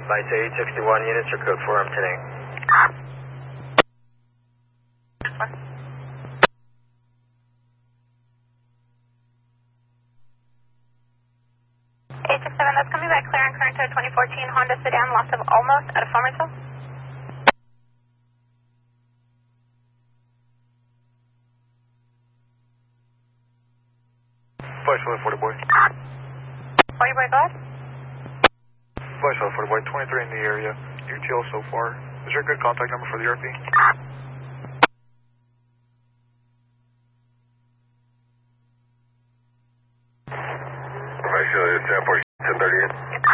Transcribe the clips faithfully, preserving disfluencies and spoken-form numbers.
Flight eight sixty-one units are code four, I'm ten eight. eight six seven, that's coming back clear and current to a twenty fourteen Honda sedan, loss of almost out of Farmersville. Flight seven forty boy. forty boy, go ahead. Flight seven forty boy, twenty-three in the area. U T L so far. Is there a good contact number for the R P? Actually, it's ten forty, ten thirty-eight.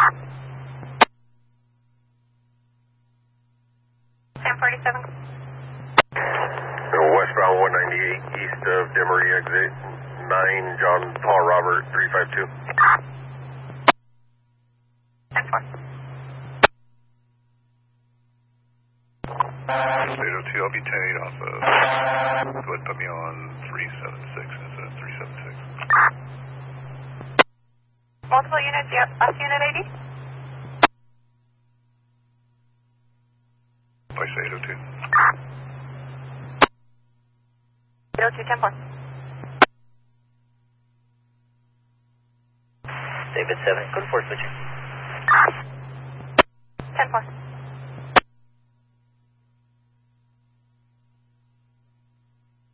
ten forty-seven. Westbound one ninety-eight, east of Demery exit, nine John Paul Robert, three five two. ten four. eight oh two, I'll be ten eight off of. Go ahead and put me on three seven six instead of three seven six. Multiple units, yep. Last unit I D? Flight eight oh two. eight oh two, ten four. David seven, code four, switching. ten four.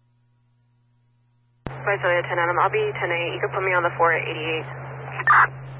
Visalia ten Adam, I'll be ten eight. You can put me on the four at eighty-eight.